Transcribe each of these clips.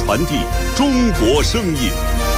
传递中国声音。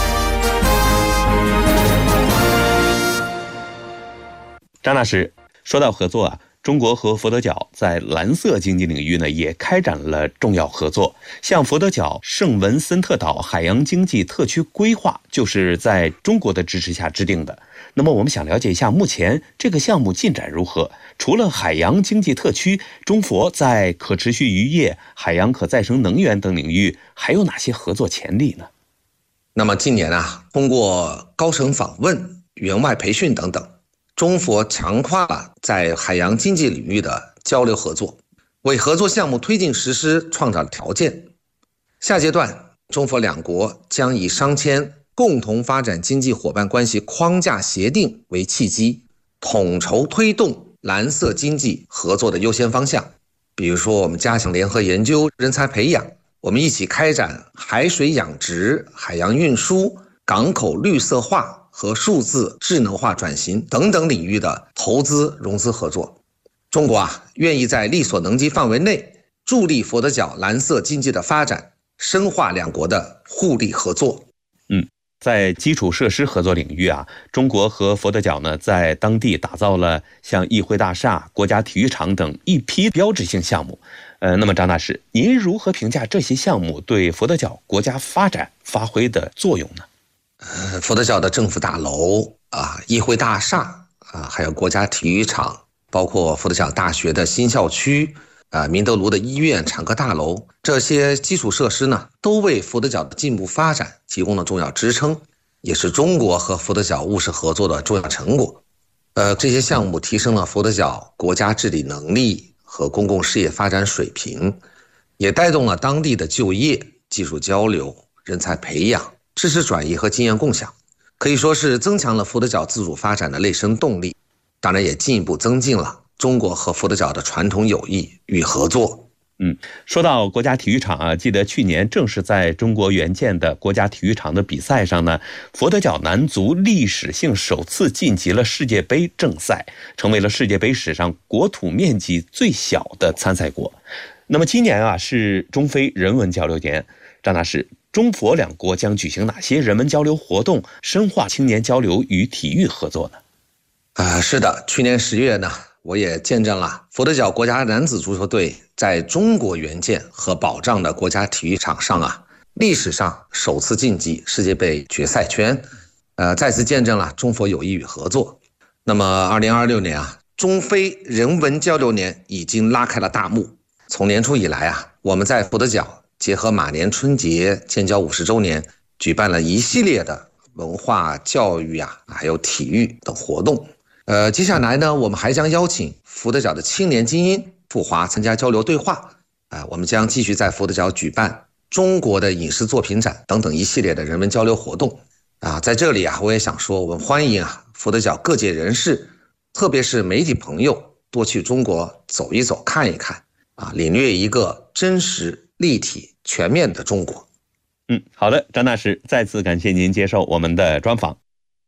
张大师，说到合作啊，中国和佛得角在蓝色经济领域呢也开展了重要合作。像佛得角圣文森特岛海洋经济特区规划就是在中国的支持下制定的。那么我们想了解一下，目前这个项目进展如何？除了海洋经济特区，中佛在可持续渔业、海洋可再生能源等领域还有哪些合作潜力呢？ 那么近年啊，通过高层访问、援外培训等等，中佛强化了在海洋经济领域的交流合作，为合作项目推进实施创造了条件。下阶段，中佛两国将以商签共同发展经济伙伴关系框架协定为契机，统筹推动蓝色经济合作的优先方向。比如说，我们加强联合研究、人才培养，我们一起开展海水养殖、海洋运输、港口绿色化和数字智能化转型等等领域的投资融资合作。中国愿意在力所能及范围内助力佛得角蓝色经济的发展，深化两国的互利合作。 在基础设施合作领域啊，中国和佛得角呢在当地打造了像议会大厦、国家体育场等一批标志性项目。那么张大师，您如何评价这些项目对佛得角国家发展发挥的作用呢？ 佛得角的政府大楼议会大厦还有国家体育场，包括佛得角大学的新校区明德炉的医院、产科大楼，这些基础设施呢，都为佛得角的进步发展提供了重要支撑，也是中国和佛得角务实合作的重要成果。这些项目提升了佛得角国家治理能力和公共事业发展水平，也带动了当地的就业、技术交流、人才培养、知识转移和经验共享，可以说是增强了佛得角自主发展的内生动力，当然也进一步增进了中国和佛得角的传统友谊与合作。 说到国家体育场啊，记得去年正是在中国援建的国家体育场的比赛上呢，佛得角男足历史性首次晋级了世界杯正赛，成为了世界杯史上国土面积最小的参赛国。那么今年啊是中非人文交流年，张大师，中佛两国将举行哪些人文交流活动，深化青年交流与体育合作呢？ 是的，去年10月呢，我也见证了佛得角国家男子足球队在中国援建和保障的国家体育场上历史上首次晋级世界杯决赛圈，再次见证了中佛友谊与合作。那么2026年中非人文交流年已经拉开了大幕。从年初以来我们在佛得角结合马年春节建交50周年，举办了一系列的文化教育还有体育等活动。接下来呢，我们还将邀请佛得角的青年精英赴华参加交流对话。我们将继续在佛得角举办中国的影视作品展等等一系列的人文交流活动。在这里我也想说，我们欢迎佛得角各界人士，特别是媒体朋友多去中国走一走、看一看领略一个真实、立体、全面的中国。 好的，张大师，再次感谢您接受我们的专访。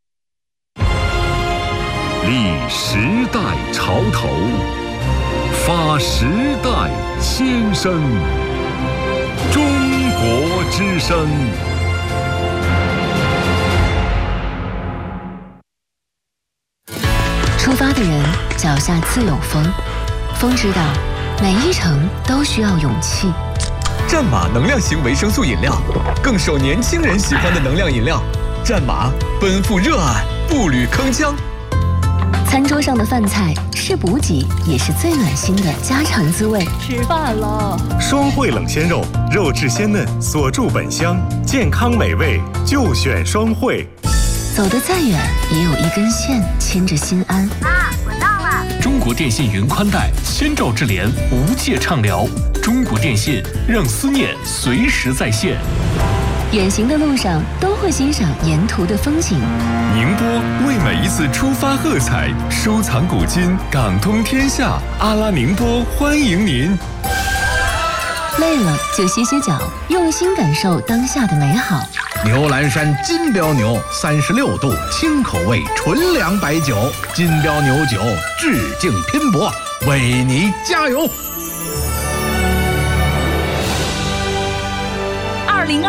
立时代潮头，发时代先声，中国之声。 出发的人脚下自有风，风知道每一程都需要勇气。 战马能量型维生素饮料，更受年轻人喜欢的能量饮料。战马奔赴热爱，步履铿锵。 餐桌上的饭菜是补给，也是最暖心的家常滋味。 吃饭了， 双汇冷鲜肉，肉质鲜嫩，锁住本香，健康美味就选双汇。 走得再远，也有一根线牵着心安。 我到了。 中国电信云宽带，千兆智联，无界畅聊。中国电信让思念随时在线。 远行的路上都会欣赏沿途的风景。 宁波为每一次出发喝彩，收藏古今，港通天下。阿拉宁波欢迎您。 累了就歇歇脚，用心感受当下的美好。 牛栏山金标牛36度轻口味纯粮白酒，金标牛酒致敬拼搏，为你加油。